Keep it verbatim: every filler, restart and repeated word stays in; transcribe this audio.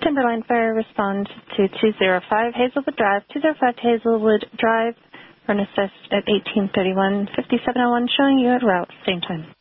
Timberline Fire, respond to two zero five Hazelwood Drive, two zero five Hazelwood Drive, for an assist at eighteen thirty-one, fifty-seven oh one, showing you at route, same time.